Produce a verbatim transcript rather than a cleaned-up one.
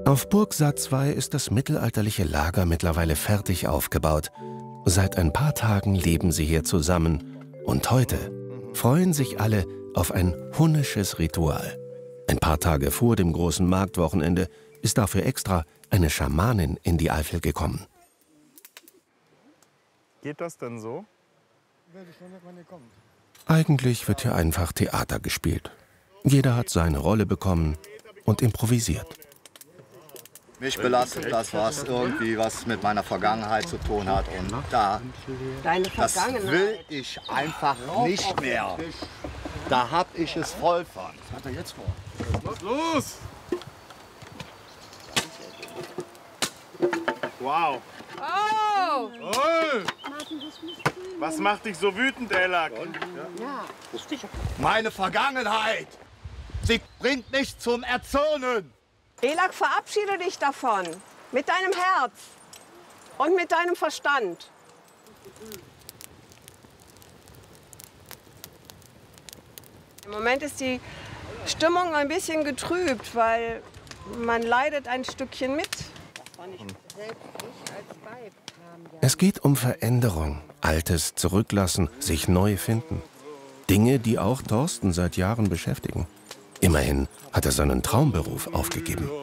Auf Burg Satzwey ist das mittelalterliche Lager mittlerweile fertig aufgebaut. Seit ein paar Tagen leben sie hier zusammen. Und heute freuen sich alle auf ein hunnisches Ritual. Ein paar Tage vor dem großen Marktwochenende ist dafür extra eine Schamanin in die Eifel gekommen. Geht das denn so? Eigentlich wird hier einfach Theater gespielt. Jeder hat seine Rolle bekommen und improvisiert. Mich belastet das, was irgendwie was mit meiner Vergangenheit zu tun hat. Und da, das will ich einfach nicht mehr. Da hab ich es voll von. Was hat er jetzt vor? Was los? Wow. Oh! Oh! Was macht dich so wütend, Elak? Meine Vergangenheit, sie bringt mich zum Erzürnen. Elak, verabschiede dich davon. Mit deinem Herz und mit deinem Verstand. Im Moment ist die Stimmung ein bisschen getrübt, weil man leidet ein Stückchen mit. Es geht um Veränderung, Altes zurücklassen, sich neu finden. Dinge, die auch Thorsten seit Jahren beschäftigen. Immerhin hat er seinen Traumberuf aufgegeben.